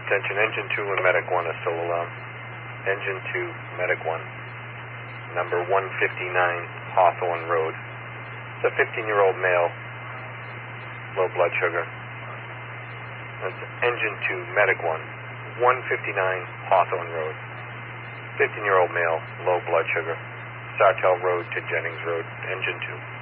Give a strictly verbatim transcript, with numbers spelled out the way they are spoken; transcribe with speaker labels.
Speaker 1: Attention, engine two and medic one are still alarmed. Engine two, medic one, number one fifty-nine Hawthorne Road. It's a fifteen-year-old male, low blood sugar. That's engine two, medic one, one fifty-nine Hawthorne Road. fifteen-year-old male, low blood sugar. Sartell Road to Jennings Road, engine two.